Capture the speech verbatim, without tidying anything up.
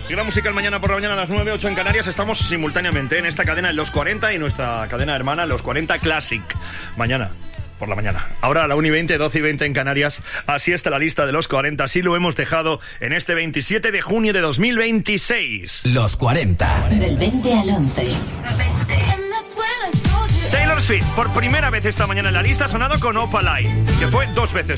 Gran musical mañana por la mañana a las nueve, ocho en Canarias. Estamos simultáneamente en esta cadena en Los cuarenta y nuestra cadena hermana Los cuarenta Classic. Mañana por la mañana. Ahora a la una y veinte, doce y veinte en Canarias. Así está la lista de Los cuarenta. Así lo hemos dejado en este veintisiete de junio de dos mil veintiséis. Los cuarenta. Del veinte al once. Taylor Swift, por primera vez esta mañana en la lista, ha sonado con Opalite, que fue dos veces